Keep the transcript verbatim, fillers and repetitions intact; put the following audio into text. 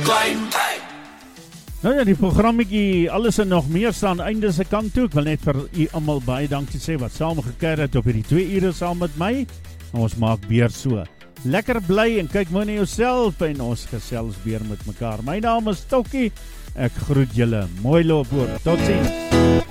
klein. Nou ja, die programmetjie alles en nog meer staan einde se kant toe. Ek wil net vir u almal baie dankie sê wat saam gekyk het op hierdie twee ure saam met my. Ons maak weer so. Lekker bly en kyk mooi na jouself en ons gesels weer met mekaar. My naam is Tokkie. Ek groet julle. Mooi loop hoor. Totsiens.